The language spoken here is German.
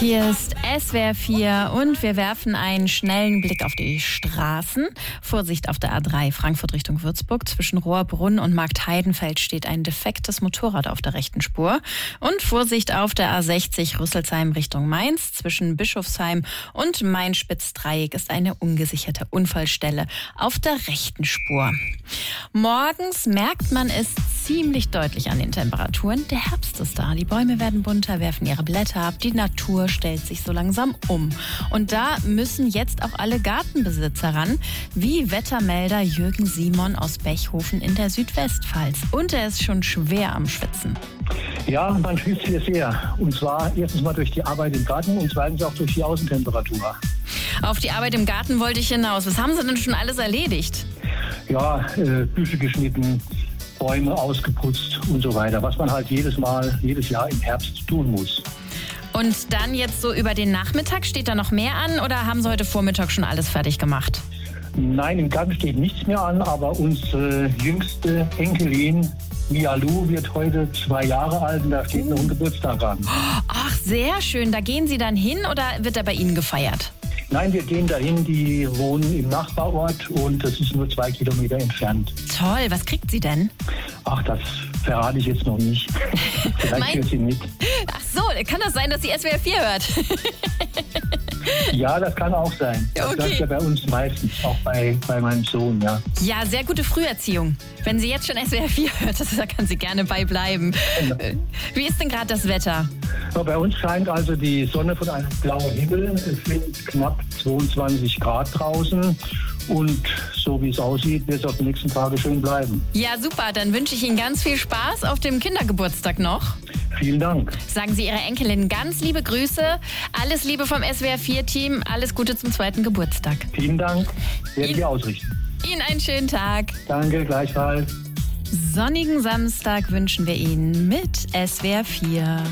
Hier ist SWR 4 und wir werfen einen schnellen Blick auf die Straßen. Vorsicht auf der A3 Frankfurt Richtung Würzburg. Zwischen Rohrbrunn und Marktheidenfeld steht ein defektes Motorrad auf der rechten Spur. Und Vorsicht auf der A60 Rüsselsheim Richtung Mainz. Zwischen Bischofsheim und Main-Spitz-Dreieck ist eine ungesicherte Unfallstelle auf der rechten Spur. Morgens merkt man es ziemlich deutlich an den Temperaturen. Der Herbst ist da. Die Bäume werden bunter, werfen ihre Blätter ab. Die Natur stellt sich so langsam um. Und da müssen jetzt auch alle Gartenbesitzer ran, wie Wettermelder Jürgen Simon aus Bechhofen in der Südwestpfalz. Und er ist schon schwer am Schwitzen. Ja, man schwitzt hier sehr. Und zwar erstens mal durch die Arbeit im Garten und zweitens auch durch die Außentemperatur. Auf die Arbeit im Garten wollte ich hinaus. Was haben Sie denn schon alles erledigt? Ja, Büsche geschnitten, Bäume ausgeputzt und so weiter. Was man halt jedes Jahr im Herbst tun muss. Und dann jetzt so über den Nachmittag, steht da noch mehr an oder haben Sie heute Vormittag schon alles fertig gemacht? Nein, im Garten steht nichts mehr an, aber unsere jüngste Enkelin Mialu wird heute 2 Jahre alt und da steht noch ein Geburtstag an. Ach, sehr schön. Da gehen Sie dann hin oder wird er bei Ihnen gefeiert? Nein, wir gehen dahin, die wohnen im Nachbarort und das ist nur 2 Kilometer entfernt. Toll, was kriegt sie denn? Ach, das verrate ich jetzt noch nicht. Vielleicht hört sie mit. Ach so, kann das sein, dass sie SWR 4 hört? Ja, das kann auch sein. Das Okay. bleibt ja bei uns meistens, auch bei meinem Sohn, ja. Ja, sehr gute Früherziehung. Wenn sie jetzt schon SWR 4 hört, da kann sie gerne bei bleiben. Ja. Wie ist denn gerade das Wetter? So, bei uns scheint also die Sonne von einem blauen Himmel. Es sind knapp 22 Grad draußen. Und so wie es aussieht, wird es auf die nächsten Tage schön bleiben. Ja, super. Dann wünsche ich Ihnen ganz viel Spaß auf dem Kindergeburtstag noch. Vielen Dank. Sagen Sie Ihrer Enkelin ganz liebe Grüße. Alles Liebe vom SWR 4-Team. Alles Gute zum 2. Geburtstag. Vielen Dank. Werden wir ausrichten. Ihnen einen schönen Tag. Danke, gleichfalls. Sonnigen Samstag wünschen wir Ihnen mit SWR 4.